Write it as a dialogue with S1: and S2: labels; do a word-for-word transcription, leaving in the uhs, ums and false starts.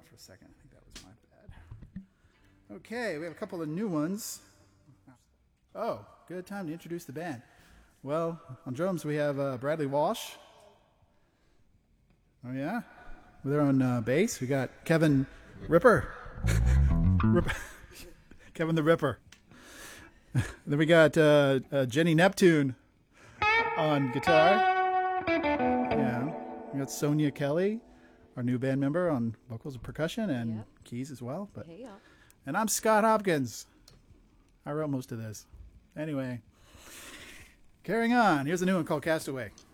S1: out for a second. I think that was my bad. Okay, we have a couple of new ones. Oh, good time to introduce the band. Well, on drums we have uh, Bradley Walsh. Oh yeah, with her on uh, bass we got Kevin Ripper. Ripper. Kevin the Ripper. Then we got uh, uh, Jenny Neptune on guitar. Yeah, we got Sonia Kelly, our new band member, on vocals and percussion and yep. keys as well. But
S2: hey,
S1: and I'm Scott Hopkins. I wrote most of this. Anyway, carrying on. Here's a new one called Castaway.